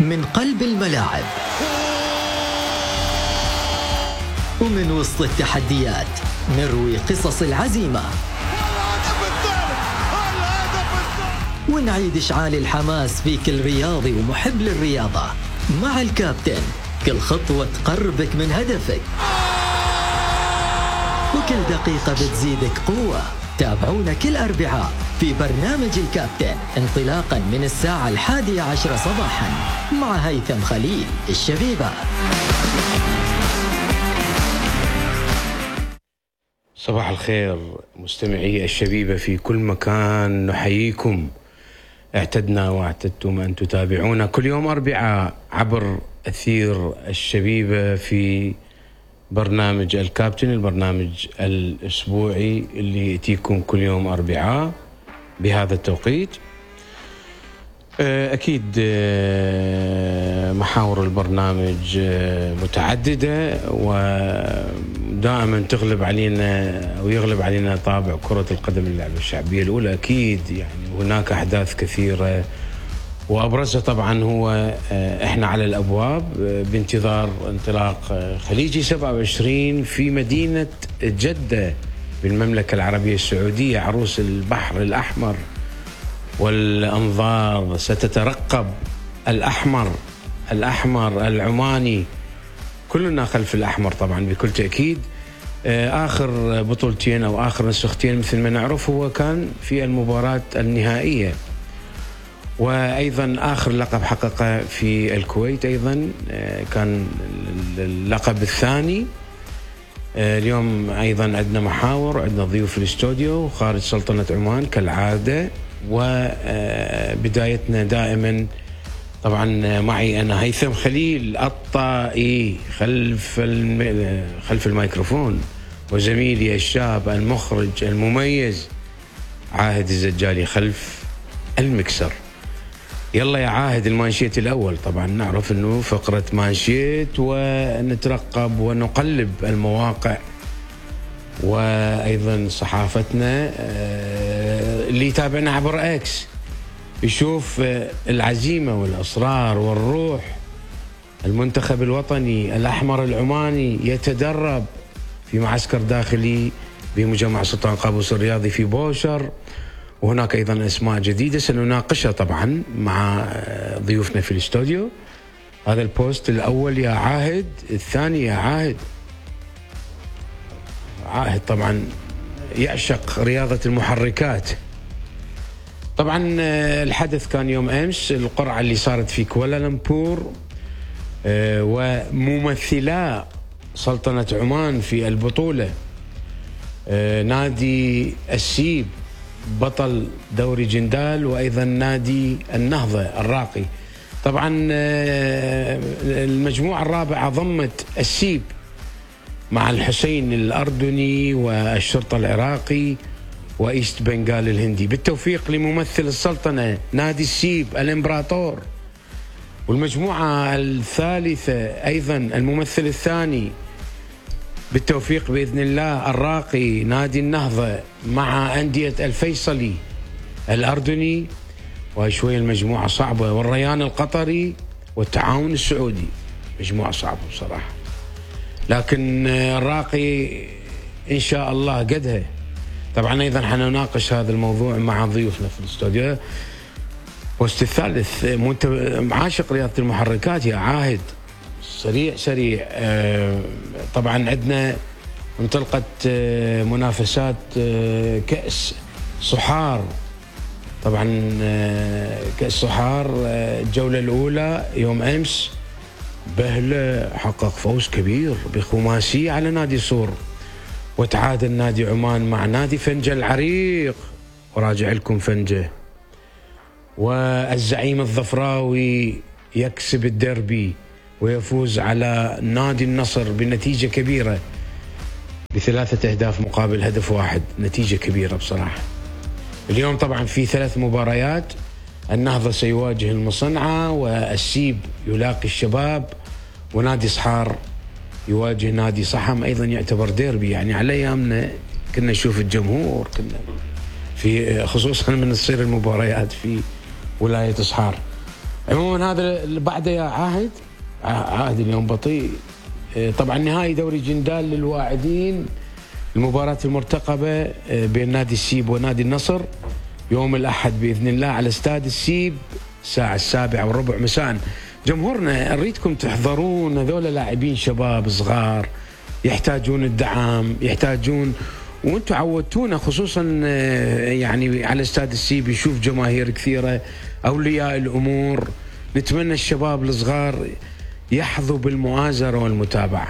من قلب الملاعب ومن وسط التحديات نروي قصص العزيمة ونعيد إشعال الحماس في كل رياضي ومحب للرياضة مع الكابتن. كل خطوة تقربك من هدفك وكل دقيقة بتزيدك قوة. تابعونا كل أربعاء في برنامج الكابتن انطلاقا من الساعة 11 صباحا مع هيثم خليل الشبيبة. صباح الخير مستمعي الشبيبة في كل مكان، نحييكم. اعتدنا واعتدتم أن تتابعونا كل يوم أربعاء عبر أثير الشبيبة في برنامج الكابتن، البرنامج الأسبوعي اللي يأتيكم كل يوم أربعاء بهذا التوقيت. أكيد محاور البرنامج متعددة ودائما تغلب علينا أو يغلب علينا طابع كرة القدم اللعبة الشعبية الأولى. أكيد يعني هناك أحداث كثيرة وأبرزها طبعا هو إحنا على الأبواب بانتظار انطلاق خليجي 27 في مدينة جدة بالمملكة العربية السعودية، عروس البحر الأحمر، والأنظار ستترقب الأحمر العماني، كلنا خلف الأحمر طبعا بكل تأكيد. آخر بطولتين أو آخر نسختين مثل ما نعرف هو كان في المباراة النهائية، وأيضا آخر لقب حققه في الكويت أيضا كان اللقب الثاني. اليوم أيضا عندنا محاور، عندنا ضيوف في الاستوديو خارج سلطنة عمان كالعادة، وبدايتنا دائما طبعا معي أنا هيثم خليل الطائي خلف الميكروفون، وزميلي الشاب المخرج المميز عاهد الزجالي خلف المكسر. يلا يا عاهد، المانشيت الأول. طبعا نعرف أنه فقرة مانشيت ونترقب ونقلب المواقع وأيضا صحافتنا اللي يتابعنا عبر اكس يشوف العزيمة والأصرار والروح. المنتخب الوطني الأحمر العماني يتدرب في معسكر داخلي بمجمع سلطان قابوس الرياضي في بوشر، وهناك أيضا أسماء جديدة سنناقشها طبعا مع ضيوفنا في الاستوديو. هذا البوست الأول يا عاهد، الثاني يا عاهد طبعا يعشق رياضة المحركات. طبعا الحدث كان يوم أمس، القرعة اللي صارت في كوالالمبور، وممثلا سلطنة عمان في البطولة نادي السيب بطل دوري جندال، وأيضا نادي النهضة الراقي. طبعا المجموعة الرابعة ضمت السيب مع الحسين الأردني والشرطة العراقي وإيست بنغال الهندي، بالتوفيق لممثل السلطنة نادي السيب الإمبراطور. والمجموعة الثالثة أيضا الممثل الثاني بالتوفيق بإذن الله الراقي نادي النهضة مع أندية الفيصلي الأردني، وشوية المجموعة صعبة، والريان القطري والتعاون السعودي. مجموعة صعبة بصراحة، لكن الراقي إن شاء الله قدها. طبعا أيضا حنناقش هذا الموضوع مع ضيوفنا في الاستوديو. بوست الثالث، عاشق رياضة المحركات يا عاهد، سريع. طبعا عندنا انطلقت منافسات كأس صحار. طبعا كأس صحار الجولة الأولى يوم أمس بهلة حقق فوز كبير بخماسية على نادي صور، وتعادل نادي عمان مع نادي فنجة العريق، وراجع لكم فنجة. والزعيم الظفراوي يكسب الديربي ويفوز على نادي النصر بنتيجة كبيرة ب3 أهداف مقابل هدف واحد، نتيجة كبيرة بصراحة. اليوم طبعا في 3 مباريات، النهضة سيواجه المصنعة، والسيب يلاقي الشباب، ونادي صحار يواجه نادي صحم، أيضا يعتبر ديربي. يعني على أيامنا كنا نشوف الجمهور، كنا في خصوصا من تصير المباريات في ولاية صحار. عموما هذا اللي بعده يا عاهد اليوم بطيء. طبعا نهائي دوري جندال للواعدين، المباراة المرتقبة بين نادي السيب ونادي النصر يوم الأحد بإذن الله على استاد السيب الساعة 7:15 مساء. جمهورنا أريدكم تحضرون، هذول لاعبين شباب صغار يحتاجون الدعم، يحتاجون، وانتم عودتونا خصوصا يعني على استاد السيب يشوف جماهير كثيرة، أولياء الأمور. نتمنى الشباب الصغار يحظوا بالمؤازرة والمتابعة.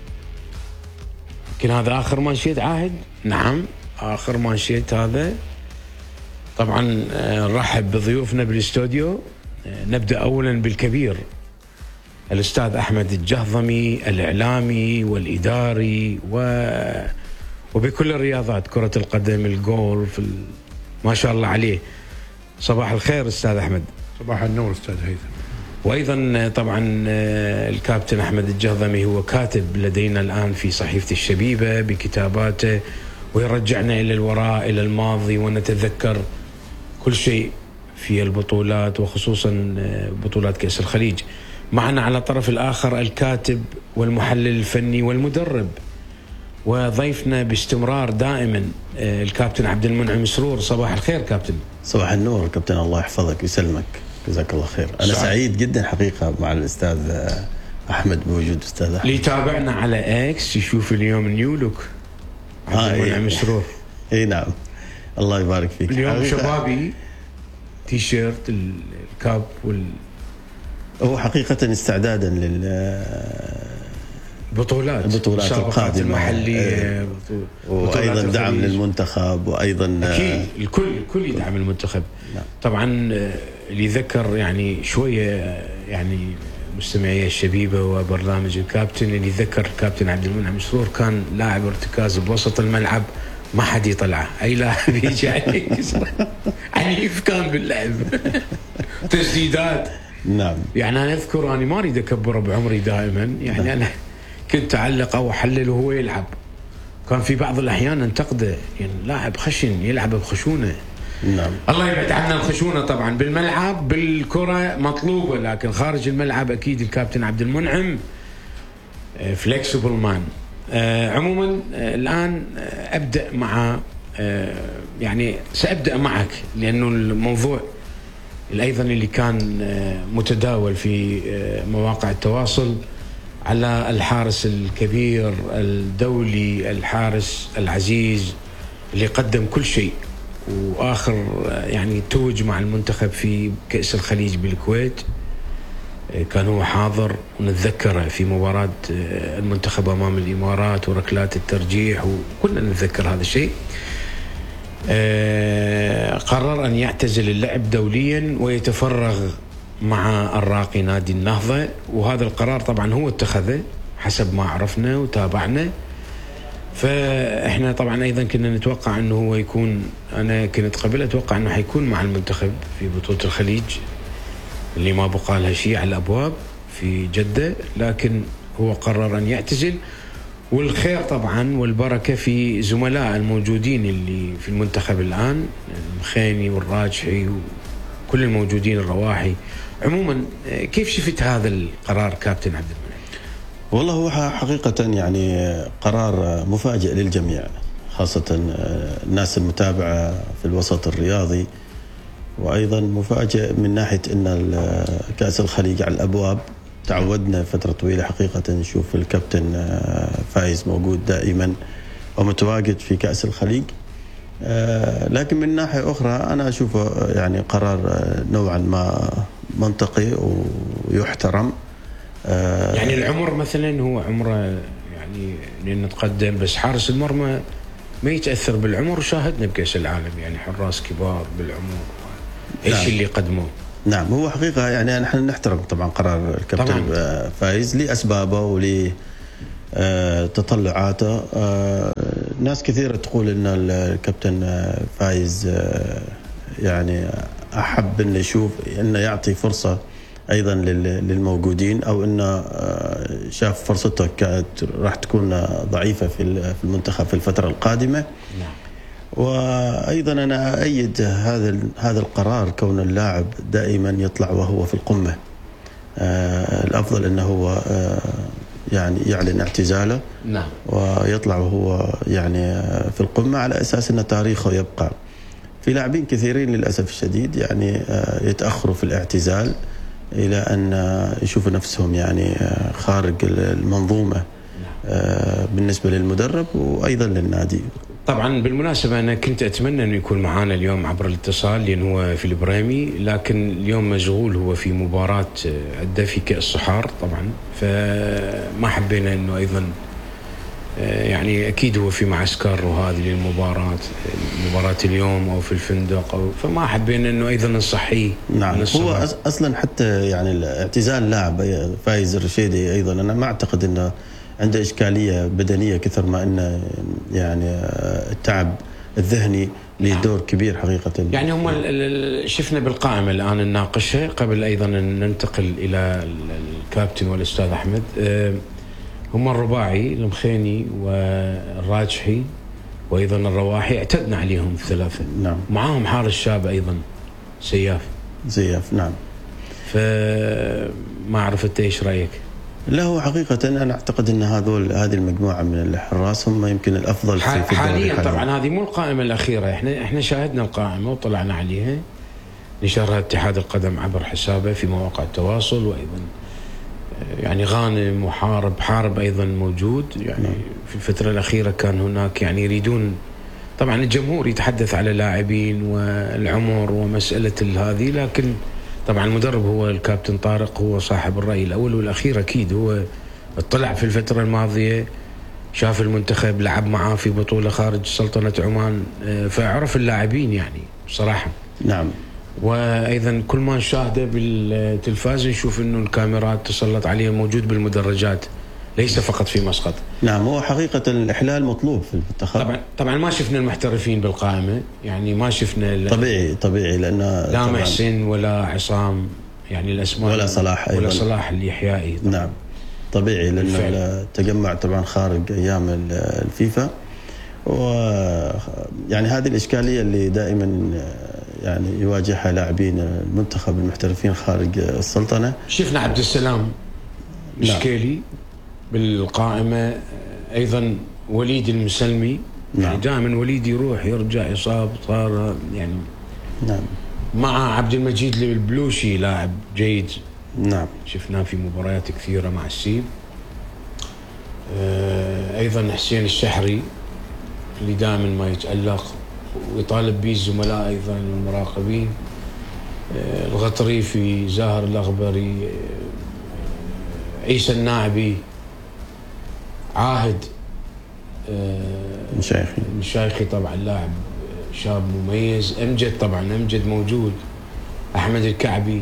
يمكن هذا آخر ما نشيت عاهد. نعم آخر ما نشيت هذا. طبعا نرحب بضيوفنا بالاستوديو. نبدأ أولا بالكبير الأستاذ أحمد الجهضمي، الإعلامي والإداري وبكل الرياضات، كرة القدم، الجولف، ما شاء الله عليه. صباح الخير أستاذ أحمد. صباح النور أستاذ هيثم. وأيضا طبعا الكابتن أحمد الجهضمي هو كاتب لدينا الآن في صحيفة الشبيبة بكتاباته، ويرجعنا إلى الوراء إلى الماضي ونتذكر كل شيء في البطولات وخصوصا بطولات كأس الخليج. معنا على الطرف الآخر الكاتب والمحلل الفني والمدرب وضيفنا باستمرار دائما الكابتن عبد المنعم سرور. صباح الخير كابتن. صباح النور كابتن، الله يحفظك ويسلمك، جزاك الله خير. أنا سعيد جدا حقيقة مع الأستاذ أحمد بوجود أستاذ أحمد. اللي يتابعنا على إكس يشوف اليوم نيو لوك عبد المنعم سرور. إيه نعم، الله يبارك فيك. اليوم شبابي تيشيرت الكاب هو حقيقة استعدادا البطولات القادمة المحلية، وأيضا دعم للمنتخب، وأيضا أكيد الكل يدعم المنتخب. نعم. طبعا اللي يذكر يعني شوية يعني مستمعي الشبيبة وبرنامج الكابتن، اللي يذكر الكابتن عبد المنعم سرور كان لاعب ارتكاز بوسط الملعب، ما حد يطلعه، أي لاعب يجي عليه عنيف كان باللعب. تسديدات. نعم. يعني أنا أذكر، أنا ما أريد أكبر بعمري دائما، يعني أنا كنت أعلق أو أحلل وهو يلعب، كان في بعض الأحيان انتقده، يعني لاعب خشن يلعب بخشونة. نعم. الله يبعد عنا الخشونة طبعا بالملعب، بالكرة مطلوبة، لكن خارج الملعب أكيد الكابتن عبد المنعم فليكسبل مان. عموما الآن أبدأ مع يعني سأبدأ معك، لأنه الموضوع أيضا اللي كان متداول في مواقع التواصل على الحارس الكبير الدولي، الحارس العزيز اللي قدم كل شيء، وآخر يعني توج مع المنتخب في كأس الخليج بالكويت، كان هو حاضر، ونتذكره في مباراة المنتخب أمام الإمارات وركلات الترجيح، وكلنا نتذكر هذا الشيء. قرر أن يعتزل اللعب دوليا ويتفرغ مع الراقي نادي النهضة، وهذا القرار طبعا هو اتخذه حسب ما عرفنا وتابعنا. فإحنا طبعا أيضا كنا نتوقع أنه هو يكون، أنا كنت قبل أتوقع أنه حيكون مع المنتخب في بطولة الخليج اللي ما بقى لها شيء على الأبواب في جدة، لكن هو قرر أن يعتزل. والخير طبعا والبركة في زملاء الموجودين اللي في المنتخب الآن، المخيني والراجحي وكل الموجودين الرواحي. عموما كيف شفت هذا القرار كابتن عبد المنعم؟ والله هو حقيقة يعني قرار مفاجئ للجميع، خاصة الناس المتابعة في الوسط الرياضي، وأيضا مفاجئ من ناحية أن كأس الخليج على الأبواب. تعودنا فترة طويلة حقيقة نشوف الكابتن فايز موجود دائما ومتواجد في كأس الخليج، لكن من ناحية أخرى أنا أشوفه يعني قرار نوعا ما منطقي ويحترم. يعني العمر مثلا هو عمره يعني نتقدم، بس حارس المرمى ما يتأثر بالعمر، وشاهدنا بكأس العالم يعني حراس كبار بالعمر ايش نعم. اللي قدموه. نعم، هو حقيقة يعني نحن نحترم طبعا قرار الكابتن فايز لأسبابه ولتطلعاته. ناس كثيرة تقول أن الكابتن فايز يعني أحب أن يشوف أنه يعطي فرصة أيضا للموجودين، أو أنه شاف فرصته كانت راح تكون ضعيفة في المنتخب في الفترة القادمة. نعم. وأيضا أنا أؤيد هذا القرار، كون اللاعب دائما يطلع وهو في القمة. الأفضل أنه هو يعني يعلن اعتزاله، نعم، ويطلع وهو يعني في القمة، على أساس أن تاريخه يبقى. في لاعبين كثيرين للأسف الشديد يعني يتأخروا في الاعتزال إلى أن يشوفوا نفسهم يعني خارج المنظومة بالنسبة للمدرب وأيضا للنادي. طبعا بالمناسبة أنا كنت أتمنى أنه يكون معانا اليوم عبر الاتصال، لأن هو في البريمي، لكن اليوم مشغول، هو في مباراة أدى في كأس الصحار طبعا، فما حبينا أنه أيضا يعني أكيد هو في معسكر وهذه للمباراة، مباراة اليوم أو في الفندق فما حبينا أنه أيضا نصحيه. نعم، هو أصلا حتى يعني اعتزال لاعب فايز الرشيدي أيضا أنا ما أعتقد أنه عنده إشكالية بدنية كثر ما أنه يعني التعب الذهني له دور كبير حقيقة. يعني هم شفنا بالقائمة الآن نناقشها قبل أيضا أن ننتقل إلى الكابتن والأستاذ أحمد. هم الرباعي المخيني والراجحي وأيضا الرواحي اعتدنا عليهم الثلاثة. نعم. معاهم حارس شاب أيضا زياف. نعم. فما عرفت إيش رأيك؟ لا، هو حقيقة أنا أعتقد أن هذه المجموعة من الحراس هم يمكن الأفضل في الدوري حاليا. طبعا هذه مو القائمة الأخيرة، إحنا شاهدنا القائمة وطلعنا عليها، نشرها اتحاد القدم عبر حسابه في مواقع التواصل، وأيضا يعني غانم وحارب أيضا موجود. يعني في الفترة الأخيرة كان هناك يعني يريدون، طبعا الجمهور يتحدث على لاعبين والعمر ومسألة هذه، لكن طبعا المدرب هو الكابتن طارق، هو صاحب الرأي الأول والأخير. أكيد هو اطلع في الفترة الماضية، شاف المنتخب، لعب معاه في بطولة خارج سلطنة عمان، فعرف اللاعبين يعني بصراحة. نعم. وأيضا كل ما نشاهده بالتلفاز نشوف إنه الكاميرات تسلط عليه، موجود بالمدرجات ليس فقط في مسقط. نعم، هو حقيقة الإحلال مطلوب في المنتخب. طبعا ما شفنا المحترفين بالقائمة، يعني ما شفنا طبيعي لأن لا محسن ولا عصام، يعني الأسماء، ولا صلاح أيضا، ولا صلاح اليحيائي. نعم طبيعي، لأن التجمع طبعا خارج أيام الفيفا، ويعني هذه الإشكالية اللي دائما يعني يواجهها لاعبين المنتخب المحترفين خارج السلطنة. شفنا عبد السلام مشكيلي بالقائمة، أيضا وليد المسلمي. يعني دائما وليد يروح يرجع يصاب، صار يعني. نعم. مع عبد المجيد البلوشي لاعب جيد. نعم. شفناه في مباريات كثيرة مع السيب. أيضا حسين الشحري اللي دائما ما يتألق ويطالب به الزملاء أيضا المراقبين. الغطريفي، زاهر الأغبري، عيسى الناعبي، عاهد المشايخي طبعا لاعب شاب مميز، أمجد طبعا أمجد موجود، أحمد الكعبي،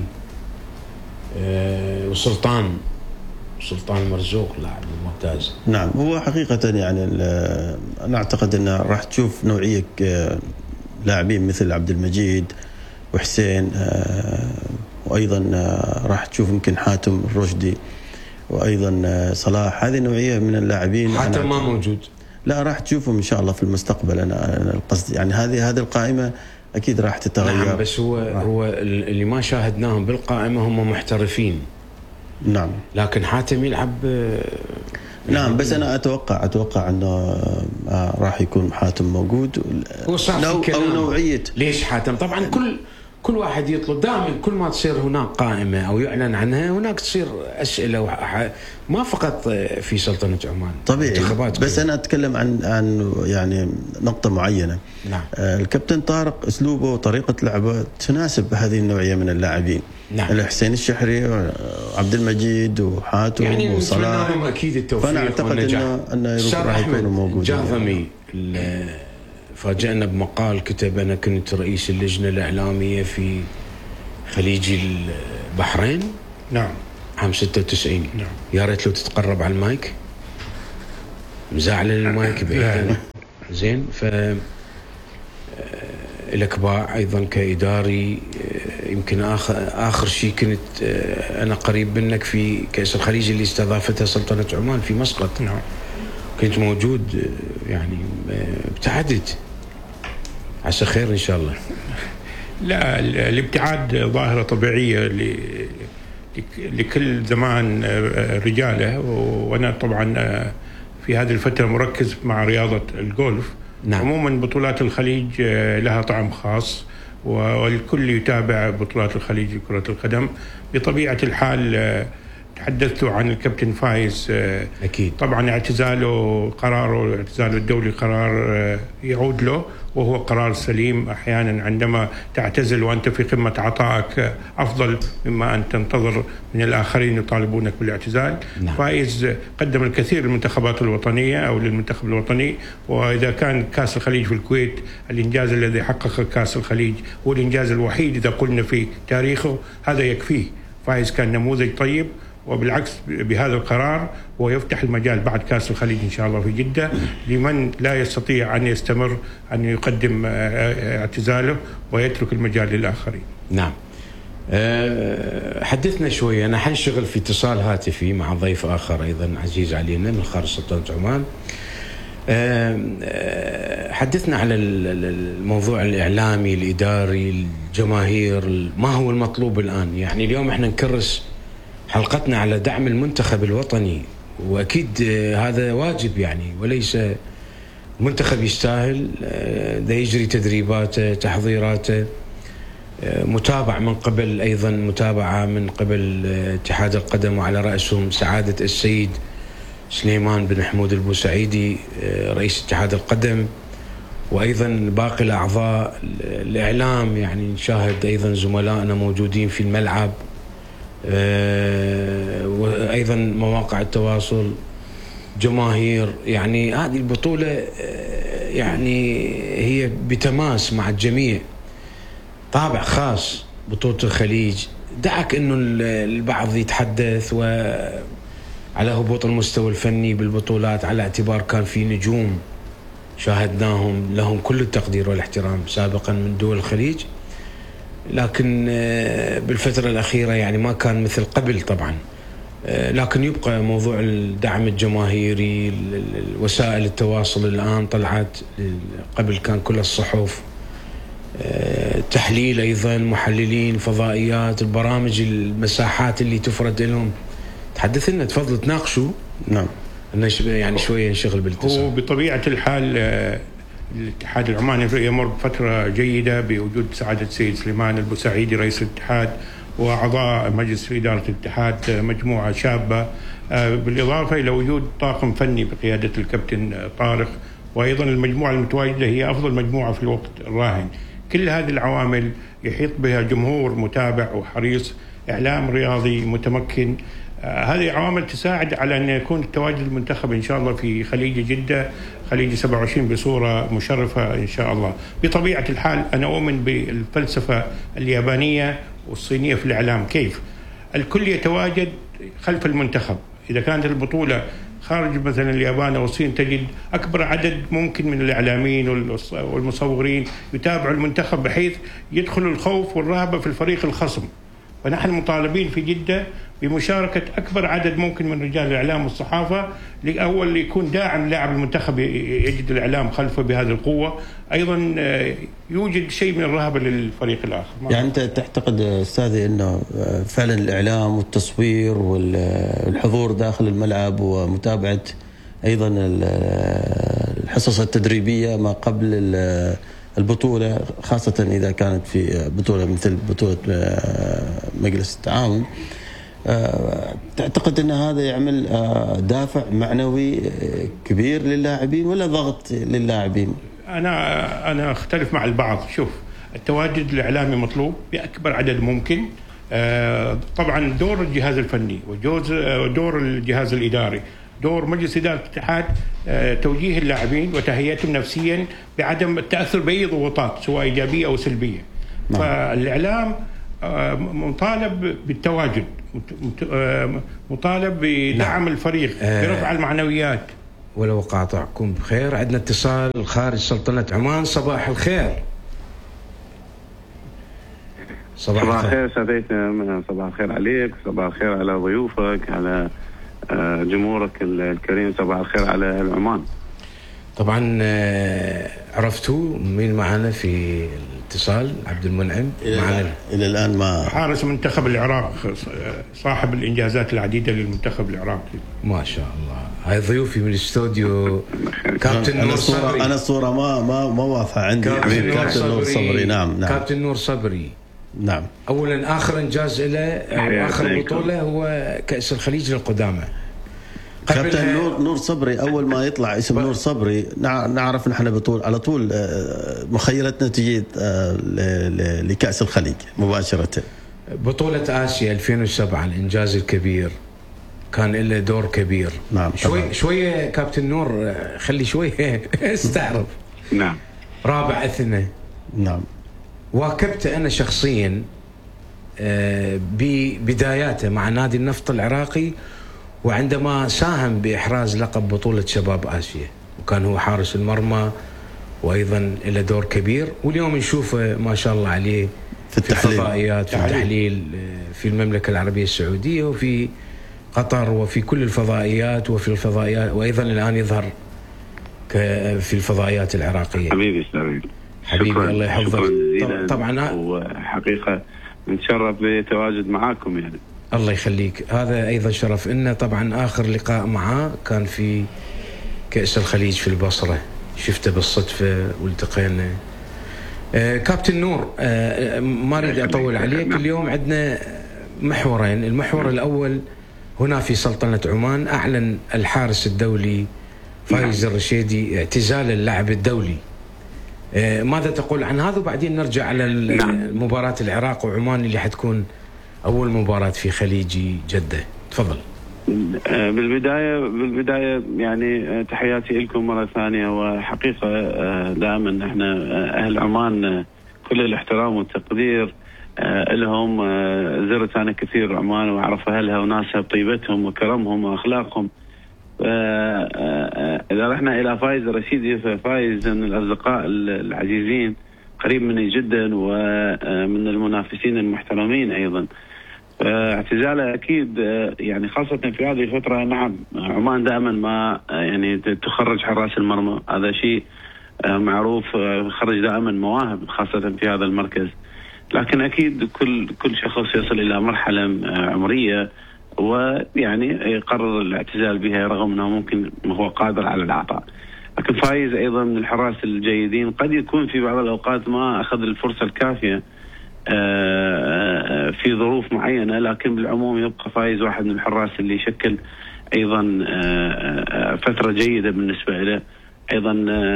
وسلطان مرزوق لاعب ممتاز. نعم، هو حقيقة يعني أنا أعتقد أن راح تشوف نوعية لاعبين مثل عبد المجيد وحسين، وأيضا راح تشوف يمكن حاتم الرشدي، وأيضا صلاح. هذه النوعية من اللاعبين حاتم ما موجود، لا راح تشوفهم إن شاء الله في المستقبل. أنا القصد يعني هذه القائمة أكيد راح تتغير. نعم، بس هو اللي ما شاهدناهم بالقائمة هم محترفين. نعم، لكن حاتم يلعب. نعم، بس أنا أتوقع أنه راح يكون حاتم موجود. هو صار في أو نوعية. ليش حاتم؟ طبعا كل واحد يطلب دائما، كل ما تصير هناك قائمة أو يعلن عنها هناك تصير أسئلة ما فقط في سلطنة عمان. طبيعي، بس أنا أتكلم عن يعني نقطة معينة. نعم. الكابتن طارق أسلوبه وطريقة لعبه تناسب هذه النوعية من اللاعبين. نعم. الحسين الشحري وعبد المجيد وحاتم يعني وصلاح، أكيد التوفيق. فأنا أعتقد أنه راح يكونوا موجودين. جاثمي فاجأنا بمقال كتب: أنا كنت رئيس اللجنة الإعلامية في خليج البحرين. نعم. عام 96. نعم. يا ريت لو تتقرب على المايك، مزعل المايك بعيدا. زين. لك باع أيضا كإداري، يمكن آخر شيء كنت أنا قريب منك في كأس الخليج اللي استضافتها سلطنة عمان في مسقط. نعم. كنت موجود يعني ابتعدت. عسى خير إن شاء الله. لا، الابتعاد ظاهرة طبيعية لكل زمان رجاله، وأنا طبعا في هذه الفترة مركز مع رياضة الجولف. نعم. عموما بطولات الخليج لها طعم خاص، والكل يتابع بطولات الخليج لكرة القدم. بطبيعة الحال تحدثت عن الكابتن فايز، أكيد طبعا قراره اعتزاله الدولي قرار يعود له، وهو قرار سليم. أحيانا عندما تعتزل وأنت في قمة عطائك أفضل مما أن تنتظر من الآخرين يطالبونك بالاعتزال. نعم. فايز قدم الكثير للمنتخبات الوطنية أو للمنتخب الوطني، وإذا كان كأس الخليج في الكويت الإنجاز الذي حققه كأس الخليج هو الإنجاز الوحيد إذا قلنا في تاريخه، هذا يكفيه. فايز كان نموذج طيب، وبالعكس بهذا القرار ويفتح المجال بعد كأس الخليج إن شاء الله في جدة لمن لا يستطيع أن يستمر أن يقدم اعتزاله ويترك المجال للآخرين. نعم. حدثنا شوية، أنا حنشغل في اتصال هاتفي مع ضيف آخر أيضا عزيز علينا من خارج سلطنة عمان. حدثنا على الموضوع الإعلامي الإداري الجماهير، ما هو المطلوب الآن؟ يعني اليوم احنا نكرس حلقتنا على دعم المنتخب الوطني، وأكيد هذا واجب يعني، وليس المنتخب يستاهل، ده يجري تدريباته تحضيراته، متابعة من قبل، أيضا متابعة من قبل اتحاد القدم وعلى رأسهم سعادة السيد سليمان بن حمود البوسعيدي رئيس اتحاد القدم، وأيضا باقي الأعضاء الإعلام. يعني نشاهد أيضا زملائنا موجودين في الملعب، وأيضا مواقع التواصل، جماهير. يعني هذه البطولة يعني هي بتماس مع الجميع، طابع خاص بطولة الخليج. دعك أنه البعض يتحدث على هبوط المستوى الفني بالبطولات، على اعتبار كان في نجوم شاهدناهم لهم كل التقدير والاحترام سابقا من دول الخليج، لكن بالفترة الأخيرة يعني ما كان مثل قبل طبعا. لكن يبقى موضوع الدعم الجماهيري، وسائل التواصل الآن طلعت، قبل كان كل الصحف، تحليل أيضا، محللين، فضائيات، البرامج، المساحات اللي تفرد لهم. تحدث لنا، تفضل تناقشوا. نعم. يعني شوية نشغل بالاتصال. هو بطبيعة الحال الاتحاد العماني يمر بفترة جيدة بوجود سعادة السيد سليمان البوسعيدي رئيس الاتحاد وأعضاء مجلس إدارة الاتحاد، مجموعة شابة، بالإضافة إلى وجود طاقم فني بقيادة الكابتن طارق، وأيضا المجموعة المتواجدة هي أفضل مجموعة في الوقت الراهن. كل هذه العوامل يحيط بها جمهور متابع وحريص، إعلام رياضي متمكن. هذه عوامل تساعد على أن يكون التواجد المنتخب إن شاء الله في خليج جدة، خليج 27 بصورة مشرفة إن شاء الله. بطبيعة الحال أنا أؤمن بالفلسفة اليابانية والصينية في الإعلام، كيف الكل يتواجد خلف المنتخب. إذا كانت البطولة خارج مثلا اليابان أو الصين تجد أكبر عدد ممكن من الإعلاميين والمصورين يتابعوا المنتخب، بحيث يدخل الخوف والرهبة في الفريق الخصم. فنحن مطالبين في جدة بمشاركة أكبر عدد ممكن من رجال الإعلام والصحافة، لأول يكون داعم لاعب المنتخب يجد الإعلام خلفه بهذه القوة، أيضا يوجد شيء من الرهبة للفريق الآخر. يعني أنت تعتقد أستاذي أنه فعلا الإعلام والتصوير والحضور داخل الملعب ومتابعة أيضا الحصص التدريبية ما قبل البطولة، خاصة إذا كانت في بطولة مثل بطولة مجلس التعاون، تعتقد أن هذا يعمل دافع معنوي كبير للاعبين ولا ضغط للاعبين؟ أنا أختلف مع البعض. شوف، التواجد الإعلامي مطلوب بأكبر عدد ممكن. طبعا دور الجهاز الفني ودور الجهاز الإداري، دور مجلس إدارة الاتحاد توجيه اللاعبين وتهيئتهم نفسيا بعدم التأثر بأي ضغوطات سواء إيجابية أو سلبية. فالإعلام مطالب بالتواجد، مطالب بدعم الفريق، برفع المعنويات. ولو قاطعكم بخير، عندنا اتصال خارج سلطنة عمان. صباح الخير. صباح الخير سادتنا، صباح الخير عليك، صباح الخير على ضيوفك، على جمهورك الكريم، صباح الخير على العمان. طبعا عرفتوا مين معنا في الاتصال؟ عبد المنعم معنا إلى الآن ما حارس منتخب العراق، صاحب الإنجازات العديدة للمنتخب العراقي. ما شاء الله. هاي ضيوفي من الاستوديو كابتن نور صبري. أنا الصورة ما واضحة عندي. كابتن نور صبري. نعم. كابتن نور صبري. نعم. أولا آخر إنجاز له أو آخر بطولة هو كأس الخليج للقدامى. كابتن نور صبري أول ما يطلع اسم نور صبري نعرف نحن بطول على طول مخيلتنا تجي لكأس الخليج مباشرة. بطولة آسيا 2007 الإنجاز الكبير كان له دور كبير. نعم. شوية كابتن نور خلي شوية استعرض. نعم. رابع أثنى. نعم. واكبت أنا شخصيا ببداياته مع نادي النفط العراقي، وعندما ساهم بإحراز لقب بطولة شباب آسيا، وكان هو حارس المرمى وأيضا له دور كبير. واليوم نشوفه ما شاء الله عليه في الفضائيات، في التحليل في المملكة العربية السعودية وفي قطر وفي كل الفضائيات وفي الفضائيات، وأيضا الآن يظهر في الفضائيات العراقية. حبيبي سلام. حبيبي الله يحفظك. طبعا وحقيقة نتشرف بتواجد معاكم يعني. الله يخليك، هذا أيضا شرف إنه. طبعا آخر لقاء معاه كان في كأس الخليج في البصرة، شفته بالصدفة والتقينا. كابتن نور، ما أريد أطول عليك. اليوم عندنا محورين. المحور الأول هنا في سلطنة عمان أعلن الحارس الدولي فايز الرشيدي اعتزال اللعب الدولي. ماذا تقول عن هذا؟ وبعدين نرجع على مباراة العراق وعمان اللي حتكون أول مباراة في خليجي جدة. تفضل. بالبداية يعني تحياتي لكم مرة ثانية. وحقيقة دائما احنا أهل عمان كل الاحترام والتقدير لهم. زرت أنا كثير عمان وأعرف أهلها وناسها بطيبتهم وكرمهم وأخلاقهم. إذا رحنا إلى فايز الرشيدي، ففايز من الأصدقاء العزيزين، قريب مني جدا ومن المنافسين المحترمين أيضا. اعتزاله أكيد يعني خاصة في هذه الفترة. نعم عمان دائما ما يعني تخرج حراس المرمى، هذا شيء معروف. خرج دائما مواهب خاصة في هذا المركز. لكن أكيد كل شخص يصل إلى مرحلة عمرية ويعني يقرر الاعتزال بها رغم أنه ممكن هو قادر على العطاء. لكن فايز أيضا من الحراس الجيدين، قد يكون في بعض الأوقات ما أخذ الفرصة الكافية في ظروف معينة، لكن بالعموم يبقى فايز واحد من الحراس اللي يشكل أيضا فترة جيدة بالنسبة له. أيضا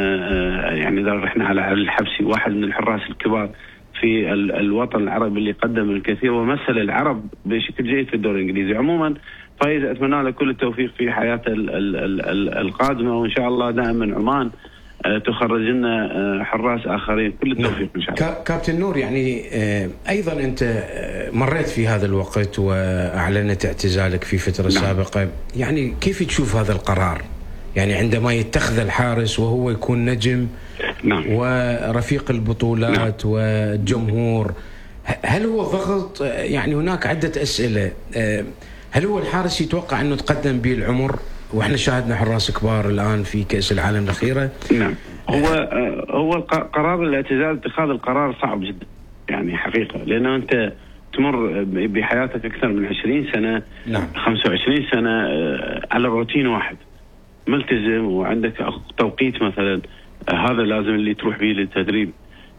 يعني إذا رحنا على الحبسي، واحد من الحراس الكبار في الوطن العربي اللي قدم الكثير ومثل العرب بشكل جيد في الدوري الإنجليزي. عموما فايز أتمنى له كل التوفيق في حياته القادمة، وإن شاء الله دائما عمان تخرج لنا حراس آخرين. كل التوفيق إن شاء الله. كابتن نور، يعني أيضا أنت مريت في هذا الوقت وأعلنت اعتزالك في فترة سابقة، يعني كيف تشوف هذا القرار؟ يعني عندما يتخذ الحارس وهو يكون نجم نعم. ورفيق البطولات نعم. والجمهور، هل هو ضغط؟ يعني هناك عدة أسئلة. هل هو الحارس يتوقع أنه تقدم به العمر؟ وإحنا شاهدنا حراس كبار الآن في كأس العالم الأخيرة. نعم. هو قرار الاعتزال، اتخاذ القرار صعب جدا يعني حقيقة، لأنه أنت تمر بحياتك أكثر من 20 سنة نعم. 25 سنة على روتين واحد ملتزم، وعندك توقيت مثلا هذا لازم اللي تروح به للتدريب.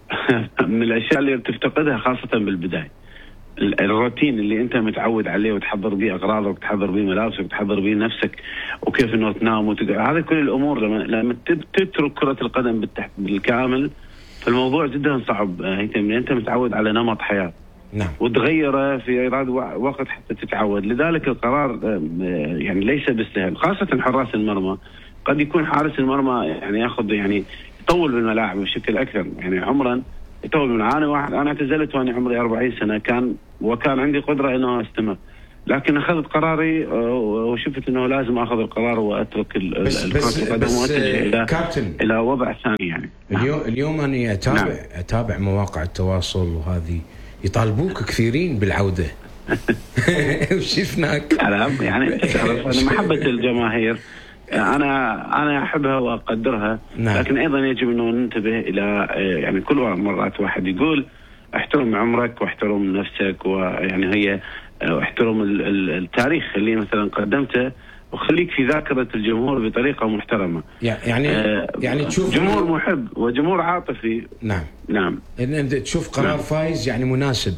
من الأشياء اللي تفتقدها خاصة بالبداية الروتين اللي أنت متعود عليه، وتحضر به أغراضك وتحضر به ملابسك وتحضر به نفسك وكيف إنه تنام هذا كل الأمور لما تترك كرة القدم بالكامل، فالموضوع جدا صعب. أنت متعود على نمط حياة نعم. وتغيره في وقت حتى تتعود. لذلك القرار يعني ليس بالسهل، خاصة حراس المرمى. قد يكون حارس المرمى يعني ياخذ يعني يطول بالملاعب بشكل أكثر، يعني عمرا يطول من أنا اعتزلت وأنا عمري 40 سنة وكان عندي قدرة إنه أستمر، لكن أخذت قراري وشفت إنه لازم أخذ القرار وأترك القدم وأتجه إلى وضع ثاني يعني. اليوم أنا أتابع مواقع التواصل وهذه يطالبوك كثيرين بالعودة. وشفناك يعني محبة الجماهير انا احبها واقدرها. نعم. لكن ايضا يجب انه ننتبه الى يعني كل مرات واحد يقول احترم عمرك واحترم نفسك، ويعني هي احترم التاريخ اللي مثلا قدمته، وخليك في ذاكرة الجمهور بطريقة محترمة. يعني تشوف جمهور محب وجمهور عاطفي. نعم. انت تشوف قرار فايز يعني مناسب.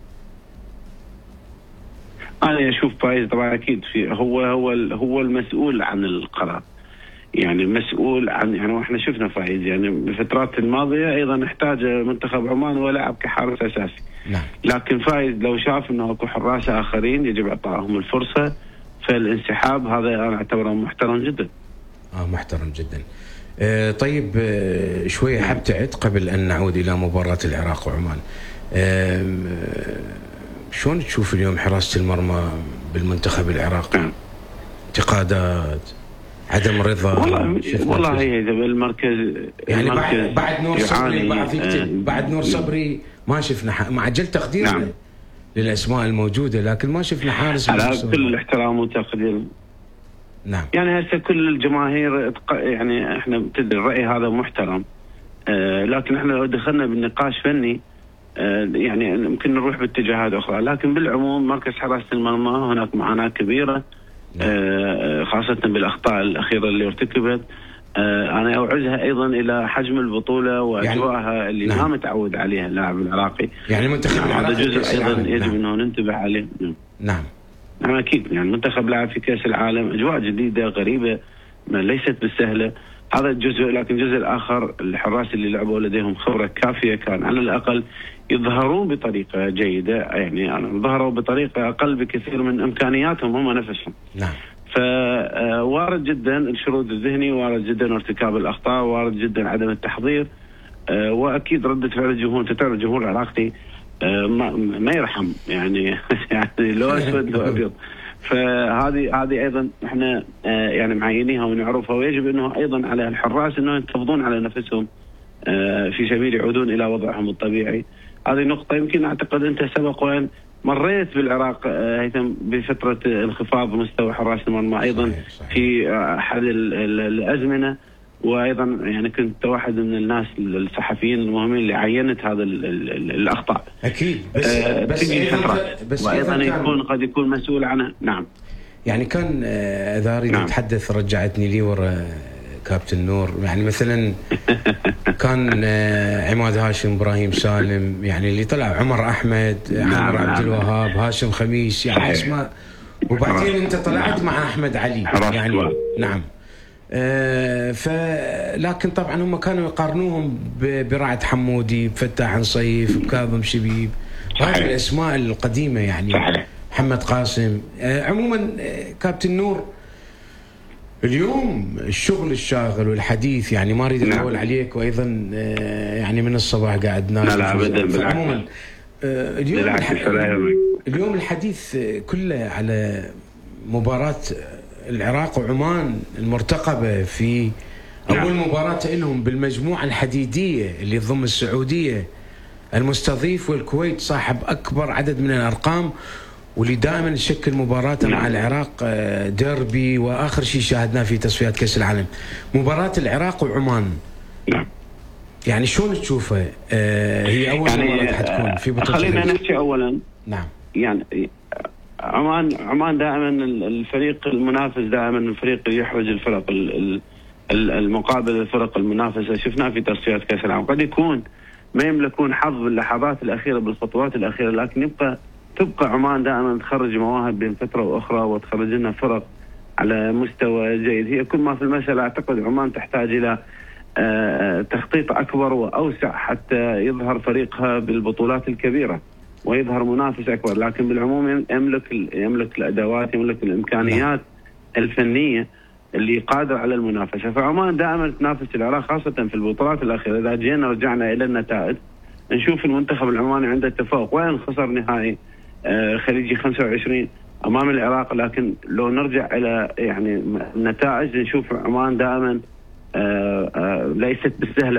انا اشوف فايز طبعا اكيد هو المسؤول عن القرار، يعني مسؤول عن، يعني احنا شفنا فايز يعني بالفترات الماضيه ايضا احتاج منتخب عمان ولعب كحارس اساسي. نعم. لكن فايز لو شاف انه اكو حراس اخرين يجب اعطائهم الفرصه، فالانسحاب هذا انا اعتبره محترم جدا. محترم جدا. طيب شويه حبتعد قبل ان نعود الى مباراه العراق وعمان. شلون تشوف اليوم حراسة المرمى بالمنتخب العراقي؟ انتقادات، عدم رضا. والله هي بالمركز يعني بعد نور صبري بعد نور صبري ما شفنا مع جل تقديرنا. نعم. للاسماء الموجوده، لكن ما شفنا حارس. على كل الاحترام والتقدير. نعم. يعني هسه كل الجماهير يعني احنا بتدري الراي هذا محترم، لكن احنا لو دخلنا بالنقاش فني يعني يمكن نروح باتجاهات اخرى، لكن بالعموم مركز حراسة المرمى هناك معاناة كبيرة، خاصة بالاخطاء الاخيرة اللي ارتكبت. انا اوعزها ايضا الى حجم البطولة واجواءها يعني اللي ما متعود عليها اللاعب العراقي. يعني المنتخب العراقي هذا جزء ايضا يجب انه ننتبه عليه. نعم. اكيد يعني المنتخب لعب في كأس العالم، اجواء جديدة غريبة ليست بالسهلة، هذا الجزء. لكن الجزء الاخر الحراس اللي لعبوا لديهم خبرة كافية كان على الاقل يظهرون بطريقة جيدة، يعني ظهروا بطريقة اقل بكثير من امكانياتهم هم نفسهم. نعم. فوارد جدا الشرود الذهني، وارد جدا ارتكاب الاخطاء، وارد جدا عدم التحضير، واكيد ردة فعل الجمهور. تتعرف الجمهور العراقي ما يرحم يعني لو اسود لو ابيض. فهذه ايضا احنا يعني معينيها ونعرفها، ويجب انه ايضا على الحراس انه يحافظون على نفسهم في سبيل يعودون الى وضعهم الطبيعي. هذه نقطة يمكن اعتقد انت سبق وان مريت بالعراق هيثم بفترة انخفاض مستوى حراس المرمى ايضا. صحيح. في احد الازمنة، وايضا يعني كنت واحد من الناس الصحفيين المهمين اللي عينت هذا الاخطاء. اكيد. بس وايضا قد يكون مسؤول عنها. نعم. يعني كان اذا اريد اتحدث رجعتني لي ورا كابتن نور، يعني مثلا كان عماد هاشم، ابراهيم سالم، يعني اللي طلع عمر احمد، عمر عبد الوهاب، هاشم خميس، يعني اسماء. وبعدين انت طلعت مع احمد علي يعني. نعم. لكن طبعا هم كانوا يقارنوهم برعد حمودي، بفتاح نصيف، بكاظم شبيب، هذه الاسماء القديمه يعني. محمد قاسم. عموما كابتن نور، اليوم الشغل الشاغل والحديث يعني ما اريد اطول عليك، وايضا يعني من الصباح قاعد ناس. لا ابدا. عموما اليوم الحديث كله على مباراة العراق وعمان المرتقبة في أول مباراة لهم بالمجموعة الحديدية اللي تضم السعودية المستضيف والكويت صاحب أكبر عدد من الأرقام، واللي دائما يشكل مباراته مع العراق ديربي، وآخر شيء شاهدناه في تصفيات كأس العالم مباراة العراق وعمان. يعني شلون تشوفها؟ هي أول مباراة حتكون في بطولة. خلينا نحكي أولا. نعم. يعني عمان دائما الفريق المنافس، دائما الفريق اللي يحرج الفرق المقابل الفرق المنافسة. شفناه في تصفيات كأس العالم، قد يكون ما يملكون حظ باللحظات الأخيرة بالخطوات الأخيرة، لكن تبقى عمان دائما تخرج مواهب بين فترة وأخرى، وتخرج لنا فرق على مستوى جيد. هي كل ما في المسألة أعتقد عمان تحتاج إلى تخطيط أكبر وأوسع حتى يظهر فريقها بالبطولات الكبيرة ويظهر منافس أكبر. لكن بالعموم يملك الأدوات، يملك الإمكانيات الفنية اللي قادر على المنافسة. فعمان دائما تنافس العراق خاصة في البطولات الأخيرة. إذا جينا رجعنا إلى النتائج نشوف المنتخب العماني عنده تفوق، وين خسر نهائي خليجي 25 أمام العراق. لكن لو نرجع إلى يعني النتائج نشوف عمان دائما ليست بالسهلة